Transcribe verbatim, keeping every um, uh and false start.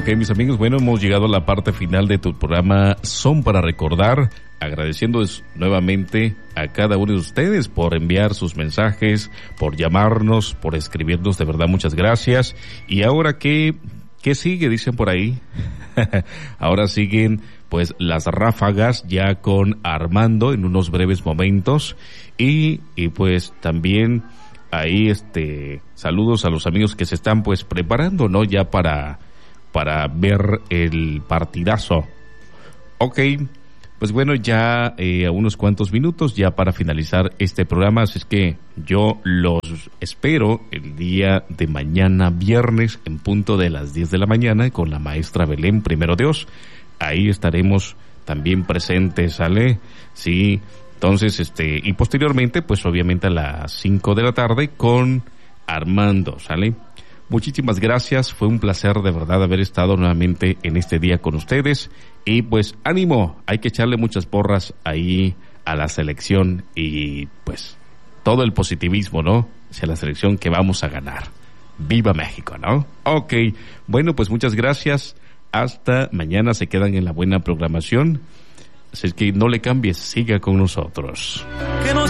Ok, mis amigos, bueno, hemos llegado a la parte final de tu programa Son para Recordar, agradeciéndoles nuevamente a cada uno de ustedes por enviar sus mensajes, por llamarnos, por escribirnos, de verdad muchas gracias. Y ahora, ¿qué, qué sigue? Dicen por ahí. Ahora siguen pues las ráfagas ya con Armando en unos breves momentos y, y pues también ahí este saludos a los amigos que se están pues preparando, ¿no? Ya para para ver el partidazo. Ok, pues bueno, ya eh, a unos cuantos minutos ya para finalizar este programa, así es que yo los espero el día de mañana viernes en punto de las diez de la mañana con la maestra Belén, primero Dios. Ahí estaremos también presentes, ¿sale? Sí, entonces, este, y posteriormente, pues obviamente a las cinco de la tarde con Armando, ¿sale? Muchísimas gracias, fue un placer de verdad haber estado nuevamente en este día con ustedes y pues ánimo, hay que echarle muchas porras ahí a la selección y pues todo el positivismo, ¿no? Hacia la selección que vamos a ganar. ¡Viva México!, ¿no? Ok, bueno, pues muchas gracias, hasta mañana, se quedan en la buena programación, así que no le cambies, siga con nosotros. Que nos